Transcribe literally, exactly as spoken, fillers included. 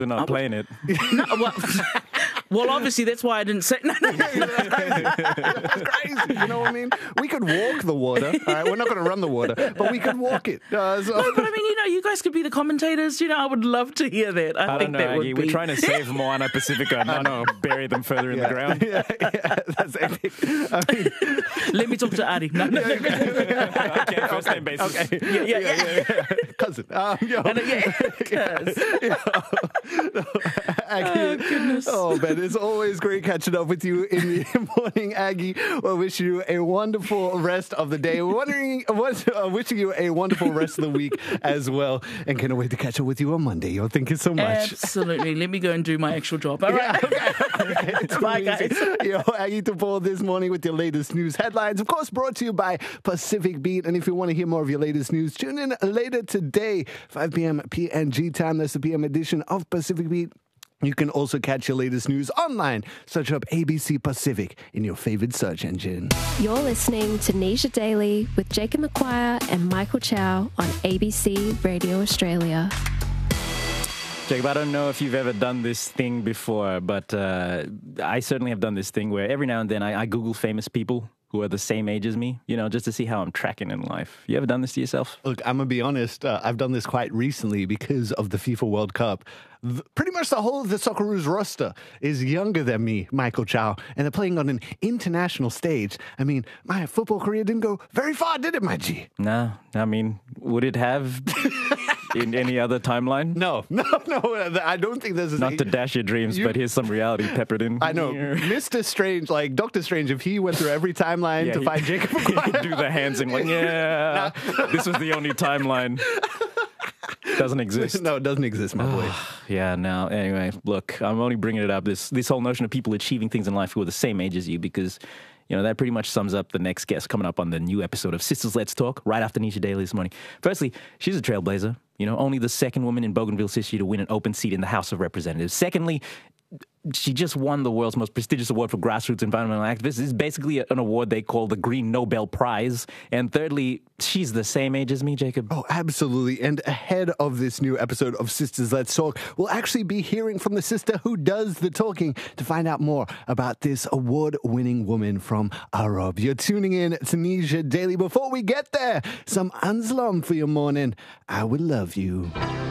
They're not playing it. No, well, well, obviously that's why I didn't say. No, no, no. That's crazy. That's crazy. You know what I mean? We could walk the water. All right, we're not going to run the water, but we could walk it. Uh, so. No, but I mean, you know, you guys could be the commentators. You know, I would love to hear that. I, I think don't know, that Aggie. would be. We're trying to save Moana Pacifica, not bury them further in yeah. the ground. Yeah, yeah, that's epic. I mean, Let me talk to Ari. No, no, no. Okay, first name basis. okay. Yeah, yeah, yeah. yeah, yeah. Cousin. Um, yo. And, uh, yeah, 'cause- Aggie. Oh, goodness. Oh, man, it's always great catching up with you in the morning, Aggie. I wish you a wonderful rest of the day. Wondering, uh, wishing you a wonderful rest of the week as well. And can't wait to catch up with you on Monday. Yo, thank you so much. Absolutely. Let me go and do my actual job. All right. Yeah, okay, okay. Bye, guys. Yo, Aggie Tupou this morning with your latest news headlines. Of course, brought to you by Pacific Beat. And if you want to hear more of your latest news, tune in later today, five p.m. P N G time. That's the P M edition of Pacific Beat. You can also catch your latest news online. Search up A B C Pacific in your favorite search engine. You're listening to Nisha Daily with Jacob McQuire and Michael Chow on A B C Radio Australia. Jacob, I don't know if you've ever done this thing before, but uh, I certainly have done this thing where every now and then I, I Google famous people who are the same age as me, you know, just to see how I'm tracking in life. You ever done this to yourself? Look, I'm going to be honest. Uh, I've done this quite recently because of the FIFA World Cup. The, pretty much the whole of the Socceroos roster is younger than me, Michael Chow, and they're playing on an international stage. I mean, my football career didn't go very far, did it, my G? No, I mean, would it have in any other timeline? No, no, no. I don't think there's... Not to dash your dreams, You- but here's some reality peppered in. I know. Mister Strange, like Doctor Strange, if he went through every timeline Yeah, to he- find Jacob He'd McQuire... do the hands and like, yeah, this was the only timeline. Doesn't exist. No, it doesn't exist, my boy. Yeah, no. Anyway, look, I'm only bringing it up. This this whole notion of people achieving things in life who are the same age as you, because, you know, that pretty much sums up the next guest coming up on the new episode of Sisters Let's Talk, right after Nisha Daily this morning. Firstly, she's a trailblazer. You know, only the second woman in Bougainville's history to win an open seat in the House of Representatives. Secondly, she just won the world's most prestigious award for grassroots environmental activists. This is basically an award they call the Green Nobel Prize. And thirdly, she's the same age as me, Jacob. Oh, absolutely. And ahead of this new episode of Sisters Let's Talk, we'll actually be hearing from the sister who does the talking to find out more about this award-winning woman from Arab. You're tuning in to Nisha Daily. Before we get there, some Anzlam for your morning. I will love you.